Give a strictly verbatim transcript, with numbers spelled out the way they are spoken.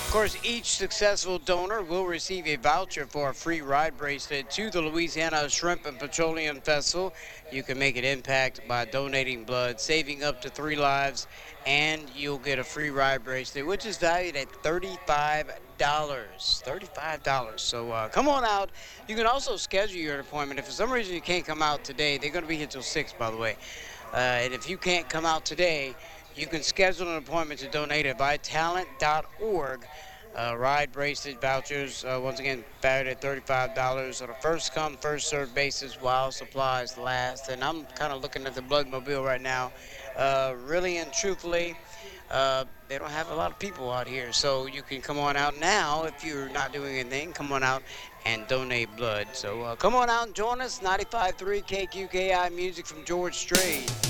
Of course, each successful donor will receive a voucher for a free ride bracelet to the Louisiana Shrimp and Petroleum Festival. You can make an impact by donating blood, saving up to three lives, and you'll get a free ride bracelet, which is valued at thirty-five dollars. thirty-five dollars. So uh, come on out. You can also schedule your appointment. If for some reason you can't come out today, they're going to be here till six, by the way. Uh, and if you can't come out today, you can schedule an appointment to donate at vitalent dot org. Uh, ride bracelet vouchers, uh, once again, valued at thirty-five dollars on a first come, first served basis while supplies last. And I'm kind of looking at the Bloodmobile right now. Uh, really and truthfully, uh, they don't have a lot of people out here. So you can come on out now if you're not doing anything. Come on out and donate blood. So uh, come on out and join us. ninety-five point three K Q K I music from George Strait.